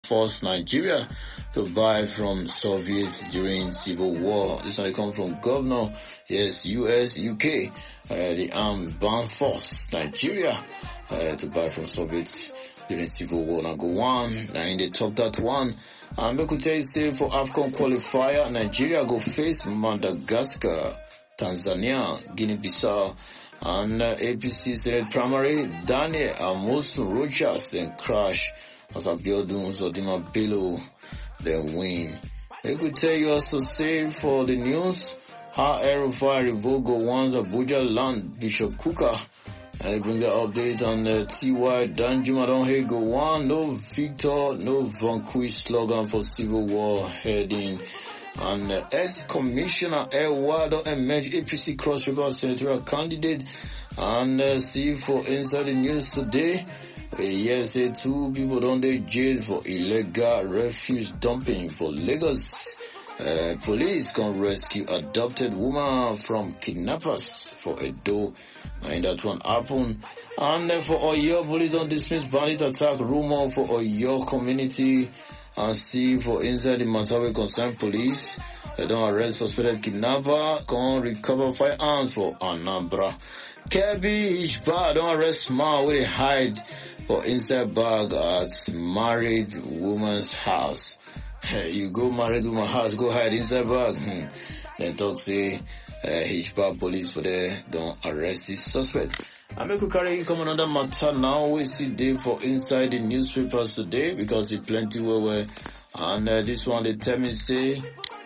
forced Nigeria to buy from Soviets during Civil War. This one comes from Governor, yes, US, UK. The armed band forced Nigeria to buy from Soviets during Civil War. Now go on, now in the top that one. And we could tell you, say, for AFCON qualifier, Nigeria go face Madagascar, Tanzania, Guinea-Bissau, and APC Senate primary, Daniel Amosun Rochas then crash as Abiodun Zodima Bello then win. We could tell you also, say, for the news, how El-Rufai revoke Gowon's Abuja land, Bishop Kuka. And they bring the update on the TY Danjuma don't hate Gowon, no victor, no vanquish slogan for Civil War heading. And ex-commissioner Elwado emerged APC Cross River senatorial candidate. And see for inside the news today, yes, two people don't they jail for illegal refuse dumping for Lagos. Police can rescue adopted woman from kidnappers for Edo. And that one happened. And for Oyo, police don't dismiss bandit attack rumor for Oyo community. And see for inside the matter we concern police. They don't arrest suspected kidnapper. Can recover firearms for Anambra. Kebbi Ishba don't arrest man with a hide for inside bag at married woman's house. You go married woman's house, go hide inside bag. Then talk say Ishba police for there don't arrest this suspect. I make you carry come another matter now. We see day for inside the newspapers today because it plenty where and this one they tell me say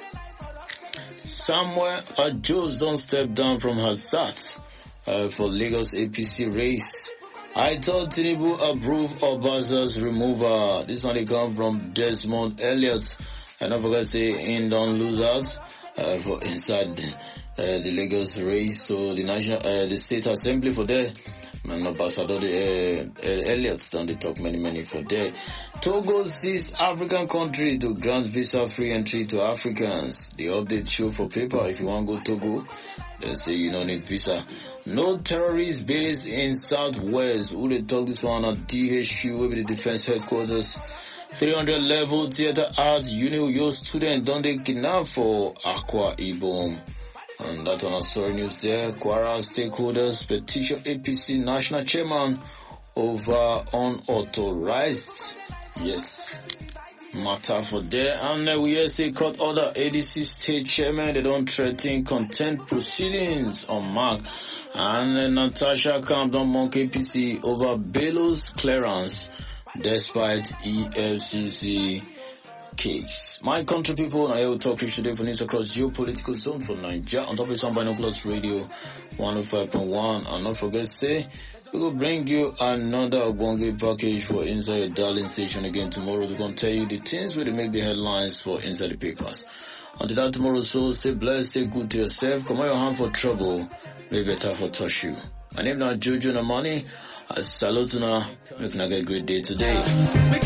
Samuel Ajos don't step down from her sat for Lagos APC race. I thought Tinubu approved Obaza's removal. This one they come from Desmond Elliott. And I forgot to say in don't lose out for inside the Lagos race. So the national the state assembly for there. And Ambassador Elliott don't they talk many for there. Togo sees African country to grant visa free entry to Africans. The update show for paper if you want to go Togo. They say you don't need visa. No terrorist base in Southwest. Who they talk this one at DHU with the defense headquarters. 300 level theater arts Uni student don't they kidnap for Akwa Ibom. And that on a story news there. Kwara stakeholders petition APC national chairman over unauthorized. Yes. Matter for there. And we say court order ADC state chairman. They don't threaten contempt proceedings on Mark. And Natasha Camp don't mock APC over Bello's clearance despite EFCC case. My country people, I will talk to you today for news across geopolitical zone for Nigeria on top of some binoculars radio 105.1. And not forget to say we will bring you another Obonge package for inside your darling station again tomorrow. We're going to tell you the things where they make the headlines for inside the papers. Until that tomorrow, so stay blessed, stay good to yourself. Come on your hand for trouble, may better for touch you. My name is Jojo Namani. I salute you now. Make a great day today.